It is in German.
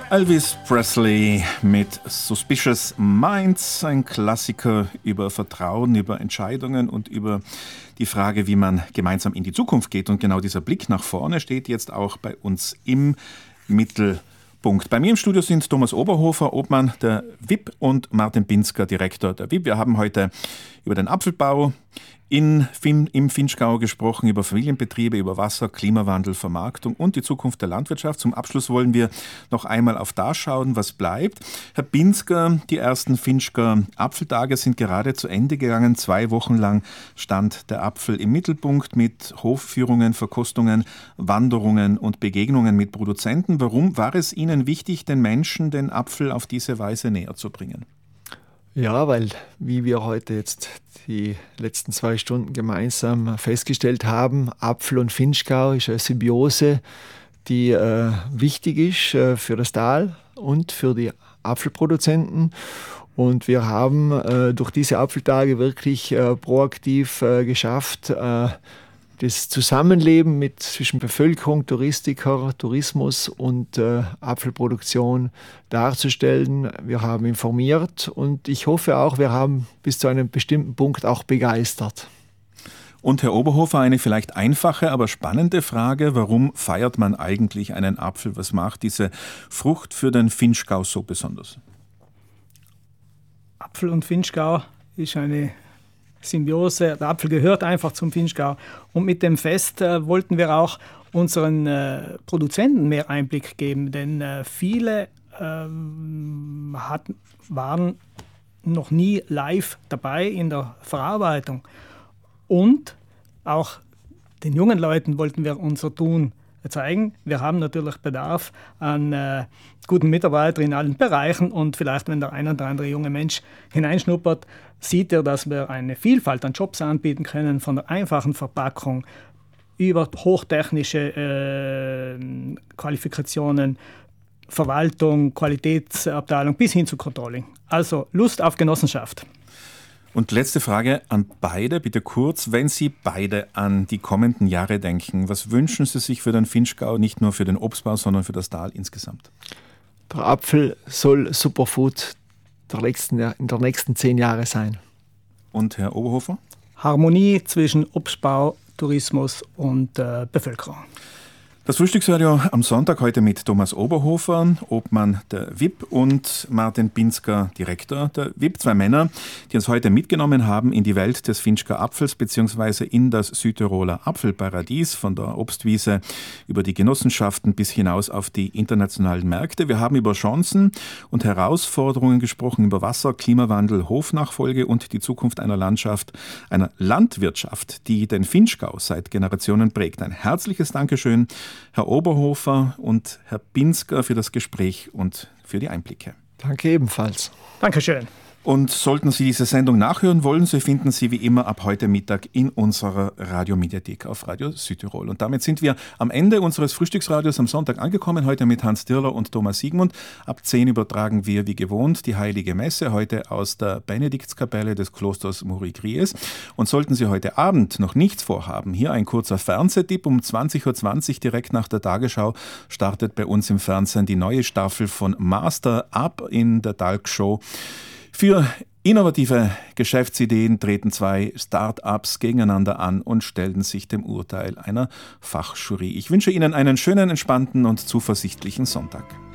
Elvis Presley mit Suspicious Minds, ein Klassiker über Vertrauen, über Entscheidungen und über die Frage, wie man gemeinsam in die Zukunft geht. Und genau dieser Blick nach vorne steht jetzt auch bei uns im Mittelpunkt. Bei mir im Studio sind Thomas Oberhofer, Obmann der WIP, und Martin Pinsker, Direktor der WIP. Wir haben heute über den Apfelbau im Vinschgau gesprochen, über Familienbetriebe, über Wasser, Klimawandel, Vermarktung und die Zukunft der Landwirtschaft. Zum Abschluss wollen wir noch einmal auf das schauen, was bleibt. Herr Pinsker, die ersten Vinschger Apfeltage sind gerade zu Ende gegangen. 2 Wochen lang stand der Apfel im Mittelpunkt mit Hofführungen, Verkostungen, Wanderungen und Begegnungen mit Produzenten. Warum war es Ihnen wichtig, den Menschen den Apfel auf diese Weise näher zu bringen? Ja, weil, wie wir heute jetzt die letzten 2 Stunden gemeinsam festgestellt haben, Apfel und Vinschgau ist eine Symbiose, die wichtig ist für das Tal und für die Apfelproduzenten. Und wir haben durch diese Apfeltage wirklich proaktiv geschafft, das Zusammenleben zwischen Bevölkerung, Tourismus und Apfelproduktion darzustellen. Wir haben informiert und ich hoffe auch, wir haben bis zu einem bestimmten Punkt auch begeistert. Und Herr Oberhofer, eine vielleicht einfache, aber spannende Frage: Warum feiert man eigentlich einen Apfel? Was macht diese Frucht für den Vinschgau so besonders? Apfel und Vinschgau ist eine Symbiose. Der Apfel gehört einfach zum Vinschgau. Und mit dem Fest wollten wir auch unseren Produzenten mehr Einblick geben, denn viele waren noch nie live dabei in der Verarbeitung. Und auch den jungen Leuten wollten wir unser Tun zeigen. Wir haben natürlich Bedarf an guten Mitarbeitern in allen Bereichen und vielleicht, wenn der ein oder andere junge Mensch hineinschnuppert, sieht er, dass wir eine Vielfalt an Jobs anbieten können, von der einfachen Verpackung über hochtechnische Qualifikationen, Verwaltung, Qualitätsabteilung bis hin zu Controlling. Also Lust auf Genossenschaft. Und letzte Frage an beide, bitte kurz. Wenn Sie beide an die kommenden Jahre denken, was wünschen Sie sich für den Vinschgau, nicht nur für den Obstbau, sondern für das Tal insgesamt? Der Apfel soll Superfood in der nächsten 10 Jahre sein. Und Herr Oberhofer? Harmonie zwischen Obstbau, Tourismus und Bevölkerung. Das Frühstücksradio am Sonntag heute mit Thomas Oberhofer, Obmann der WIP, und Martin Pinsker, Direktor der WIP. 2 Männer, die uns heute mitgenommen haben in die Welt des Vinschger Apfels bzw. in das Südtiroler Apfelparadies, von der Obstwiese über die Genossenschaften bis hinaus auf die internationalen Märkte. Wir haben über Chancen und Herausforderungen gesprochen, über Wasser, Klimawandel, Hofnachfolge und die Zukunft einer Landschaft, einer Landwirtschaft, die den Vinschgau seit Generationen prägt. Ein herzliches Dankeschön, Herr Oberhofer und Herr Pinsker, für das Gespräch und für die Einblicke. Danke ebenfalls. Dankeschön. Und sollten Sie diese Sendung nachhören wollen, so finden Sie wie immer ab heute Mittag in unserer Radiomediathek auf Radio Südtirol. Und damit sind wir am Ende unseres Frühstücksradios am Sonntag angekommen, heute mit Hans Dirler und Thomas Siegmund. Ab 10 übertragen wir wie gewohnt die Heilige Messe, heute aus der Benediktskapelle des Klosters Muri-Gries. Und sollten Sie heute Abend noch nichts vorhaben, hier ein kurzer Fernsehtipp. Um 20.20 Uhr direkt nach der Tagesschau startet bei uns im Fernsehen die neue Staffel von Master Up in der Talkshow. Für innovative Geschäftsideen treten 2 Start-ups gegeneinander an und stellen sich dem Urteil einer Fachjury. Ich wünsche Ihnen einen schönen, entspannten und zuversichtlichen Sonntag.